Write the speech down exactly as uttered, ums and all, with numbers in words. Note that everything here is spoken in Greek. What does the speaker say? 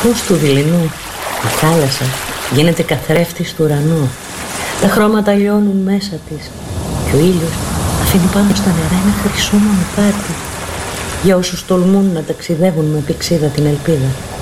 φως του δειλινού, η θάλασσα γίνεται καθρέφτης του ουρανού. Τα χρώματα λιώνουν μέσα της και ο ήλιος αφήνει πάνω στα νερά ένα χρυσό μονοπάτι για όσους τολμούν να ταξιδεύουν με πηξίδα την ελπίδα.